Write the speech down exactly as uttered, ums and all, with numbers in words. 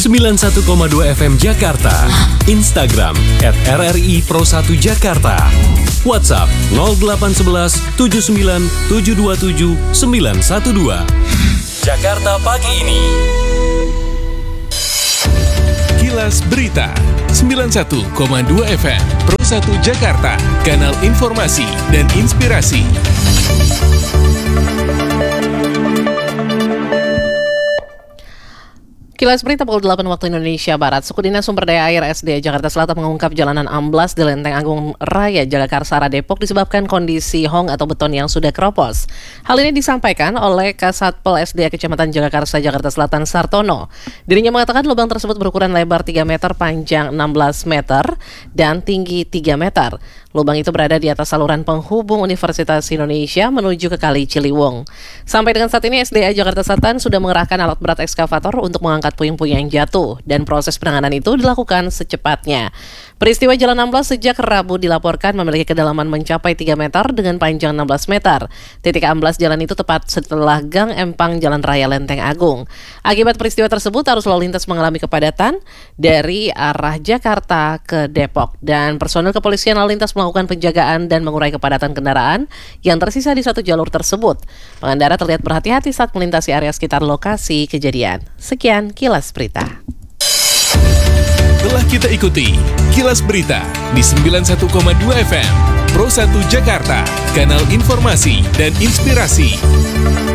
sembilan puluh satu koma dua F M Jakarta. Instagram at R R I Pro satu Jakarta. WhatsApp nol delapan satu satu tujuh sembilan tujuh dua tujuh sembilan satu dua. Jakarta pagi ini. Kilas Berita sembilan puluh satu koma dua F M Pro satu Jakarta, kanal informasi dan inspirasi. Kilas Berita pukul delapan waktu Indonesia Barat. Suku Dinas Sumber Daya Air S D Jakarta Selatan mengungkap jalanan amblas di Lenteng Agung Raya Jagakarsa Depok disebabkan kondisi hong atau beton yang sudah keropos. Hal ini disampaikan oleh Kasatpol S D Kecamatan Jagakarsa Jakarta Selatan Sartono. Dirinya mengatakan lubang tersebut berukuran lebar tiga meter, panjang enam belas meter, dan tinggi tiga meter. Lubang itu berada di atas saluran penghubung Universitas Indonesia menuju ke Kali Ciliwung. Sampai dengan saat ini S D A Jakarta Selatan sudah mengerahkan alat berat ekskavator untuk mengangkat puing-puing yang jatuh dan proses penanganan itu dilakukan secepatnya. Peristiwa jalan amblas sejak Rabu dilaporkan memiliki kedalaman mencapai tiga meter dengan panjang enam belas meter. Titik amblas jalan itu tepat setelah Gang Empang Jalan Raya Lenteng Agung. Akibat peristiwa tersebut arus lalu lintas mengalami kepadatan dari arah Jakarta ke Depok dan personel kepolisian lalu lintas melakukan penjagaan dan mengurai kepadatan kendaraan yang tersisa di satu jalur tersebut. Pengendara terlihat berhati-hati saat melintasi area sekitar lokasi kejadian. Sekian Kilas Berita. Telah kita ikuti Kilas Berita di sembilan puluh satu koma dua F M Pro satu Jakarta, kanal informasi dan inspirasi.